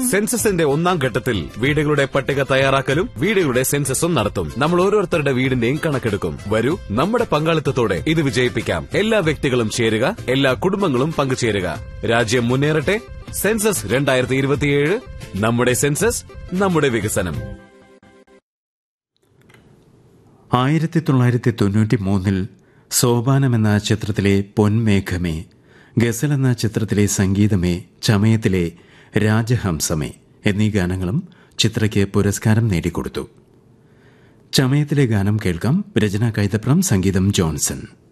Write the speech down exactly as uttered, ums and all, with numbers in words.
സെൻസസിന്റെ ഒന്നാം ഘട്ടത്തിൽ വീടുകളുടെ പട്ടിക തയ്യാറാക്കലും വീടുകളുടെ സെൻസസും നടത്തും. നമ്മൾ ഓരോരുത്തരുടെ വീടിന്റെയും കണക്കെടുക്കും. വരൂ, നമ്മുടെ പങ്കാളിത്തത്തോടെ ഇത് വിജയിപ്പിക്കാം. എല്ലാ വ്യക്തികളും ചേരുക, എല്ലാ കുടുംബങ്ങളും പങ്കുചേരുക. രാജ്യം മുന്നേറട്ടെ. സെൻസസ് രണ്ടായിരത്തി ഇരുപത്തിയേഴ്. നമ്മുടെ സെൻസസ്, നമ്മുടെ വികസനം. ആയിരത്തി തൊള്ളായിരത്തി തൊണ്ണൂറ്റി മൂന്നിൽ സോപാനം എന്ന ചിത്രത്തിലെ പൊന്മേഘമേ, ഗസൽ എന്ന ചിത്രത്തിലെ സംഗീതമേ, ചമയത്തിലെ രാജഹംസമേ എന്നീ ഗാനങ്ങളും ചിത്രയ്ക്ക് പുരസ്കാരം നേടിക്കൊടുത്തു. ചമയത്തിലെ ഗാനം കേൾക്കാം. രചന കൈതപ്രം, സംഗീതം ജോൺസൺ.